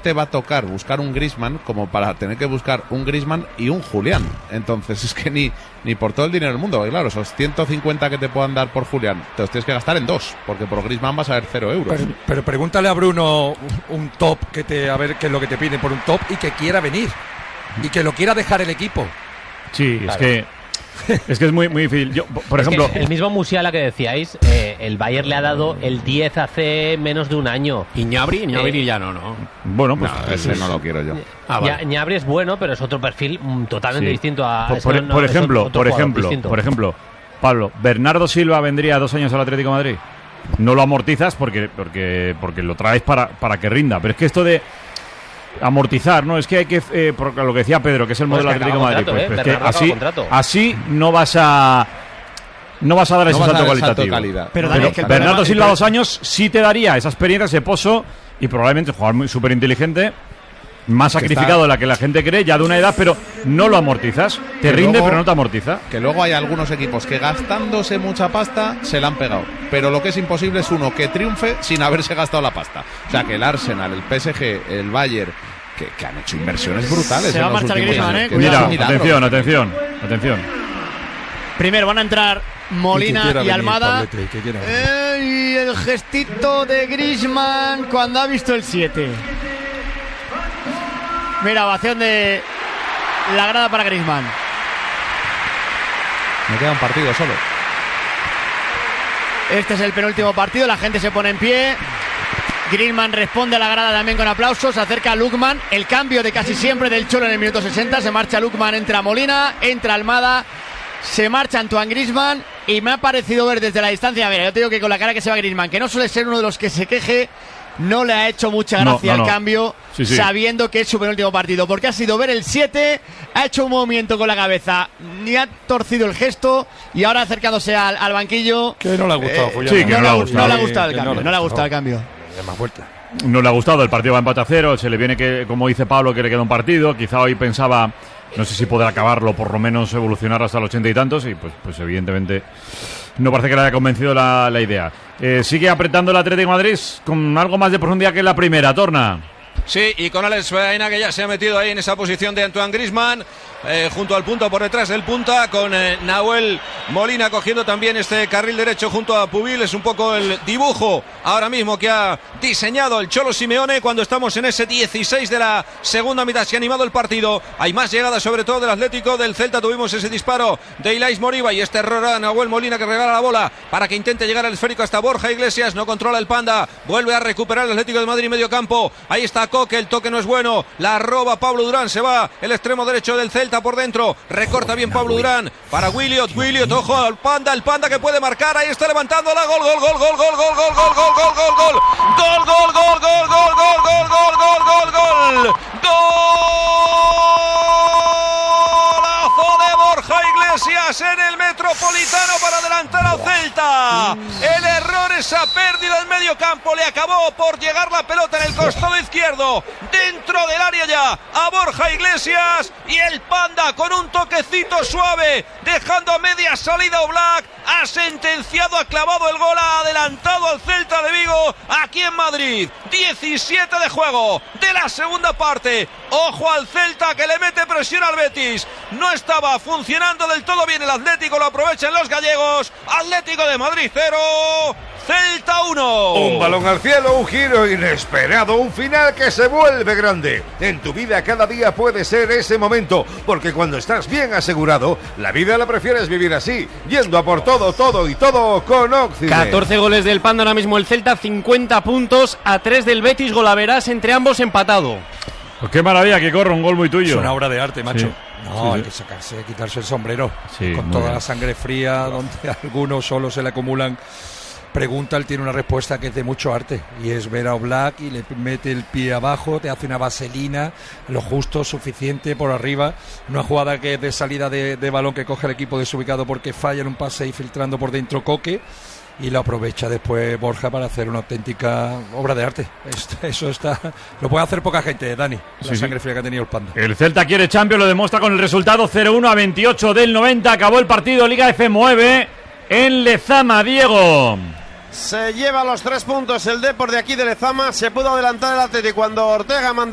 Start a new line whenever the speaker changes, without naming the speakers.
te va a tocar buscar un Griezmann como para tener que buscar un Griezmann y un Julián. Entonces es que ni por todo el dinero del mundo, porque claro, esos 150 que te puedan dar por Julián te los tienes que gastar en 2, porque por Griezmann vas a ver 0 euros.
Pero pregúntale a Bruno un top a ver qué es lo que te piden por un top y que quiera venir y que lo quiera dejar el equipo.
Sí, claro. Es que es muy, muy difícil. Yo, por ejemplo,
el mismo Musiala que decíais, el Bayern le ha dado el 10 hace menos de un año.
¿Y Gnabry ya no?
Bueno, pues
ese no lo quiero yo.
Vale. Gnabry es bueno, pero es otro perfil totalmente distinto a...
Por ejemplo, Pablo, ¿Bernardo Silva vendría 2 años al Atlético de Madrid? No lo amortizas porque lo traes para que rinda. Pero es que esto de amortizar, ¿no? Es que hay que, por lo que decía Pedro, que es el modelo Atlético de Madrid, pues es que así no vas a dar ese salto cualitativo. Pero Bernardo Silva 2 años sí te daría esa experiencia, ese pozo, y probablemente un jugador muy súper inteligente, más sacrificado de la que la gente cree, ya de una edad, pero no lo amortizas. Te rinde, pero no te amortiza.
Que luego hay algunos equipos que gastándose mucha pasta se la han pegado. Pero lo que es imposible es uno que triunfe sin haberse gastado la pasta. O sea, que el Arsenal, el PSG, el Bayern, que han hecho inversiones brutales.
Se va a marchar Griezmann,
Mira, atención.
Primero van a entrar Molina y Almada. Y el gestito de Griezmann cuando ha visto el 7. Mira, ovación de la grada para Griezmann.
Me queda un partido solo.
Este es el penúltimo partido, la gente se pone en pie. Griezmann responde a la grada también con aplausos. Se acerca a Lukman, el cambio de casi siempre del Cholo en el minuto 60. Se marcha Lukman, entra Molina, entra Almada, se marcha Antoine Griezmann. Y me ha parecido ver desde la distancia, mira, yo te digo que con la cara que se va Griezmann, que no suele ser uno de los que se queje, no le ha hecho mucha gracia el cambio, sabiendo que es su penúltimo partido, porque ha sido ver el 7, ha hecho un movimiento con la cabeza, ni ha torcido el gesto, y ahora acercándose al banquillo.
Que no le ha gustado,
no le ha gustado el cambio.
Más vuelta.
No le ha gustado, el partido va empate a 0, se le viene que, como dice Pablo, que le queda un partido, quizá hoy pensaba, no sé si podrá acabarlo, por lo menos evolucionar hasta los 80 y tantos, y pues evidentemente no parece que le haya convencido la idea. Sigue apretando el Atlético de Madrid con algo más de profundidad que en la primera, Torna.
Sí, y con Alex Baena, que ya se ha metido ahí en esa posición de Antoine Griezmann, junto al punta, por detrás del punta, con Nahuel Molina cogiendo también este carril derecho junto a Pubil. Es un poco el dibujo ahora mismo que ha diseñado el Cholo Simeone cuando estamos en ese 16 de la segunda mitad. Se ha animado el partido, hay más llegadas sobre todo del Atlético. Del Celta tuvimos ese disparo de Ilais Moriba y este error a Nahuel Molina, que regala la bola para que intente llegar al esférico hasta Borja Iglesias. No controla el Panda, vuelve a recuperar el Atlético de Madrid medio campo. Ahí está Coque, el toque no es bueno, la roba Pablo Durán, se va el extremo derecho del Celta por dentro, recorta bien Pablo Durán para Williot, ojo al Panda, el Panda que puede marcar, ahí está levantando la gol de Borja Iglesias en el Metropolitano para adelantar al Celta. El error, esa pérdida en medio campo, le acabó por llegar la pelota en el costado izquierdo, dentro del área ya, a Borja Iglesias, y el Panda con un toquecito suave, dejando a media salida Oblak, ha sentenciado, ha clavado el gol, ha adelantado al Celta de Vigo aquí en Madrid. 17 de juego de la segunda parte. Ojo al Celta, que le mete presión al Betis. No estaba funcionando del todo bien el Atlético, lo aprovechan los gallegos. Atlético de Madrid 0, Celta 1.
Un balón al cielo, un giro inesperado, un final que se vuelve grande. En tu vida cada día puede ser ese momento, porque cuando estás bien asegurado, la vida la prefieres vivir así, yendo a por todo con Occident.
14 goles del Panda ahora mismo el Celta, 50 puntos, a 3 del Betis, golaveras entre ambos, empatado.
Pues qué maravilla, que corre, un gol muy tuyo.
Es una obra de arte, macho.
Sí.
No, hay que quitarse el sombrero. Con toda la sangre fría, donde a algunos solo se le acumulan. Pregunta, él tiene una respuesta que es de mucho arte, y es ver a Oblak y le mete el pie abajo, te hace una vaselina, lo justo, suficiente por arriba. Una jugada que es de salida de balón que coge el equipo desubicado porque falla en un pase y filtrando por dentro Coque, y lo aprovecha después Borja para hacer una auténtica obra de arte. Eso está, lo puede hacer poca gente, Dani, la sangre fría que ha tenido el Panda.
El Celta quiere Champions, lo demuestra con el resultado 0-1 a 28 del 90. Acabó el partido, Liga F9 en Lezama, Diego.
Se lleva los 3 puntos el Depor de aquí de Lezama. Se pudo adelantar el Atlético cuando Ortega manda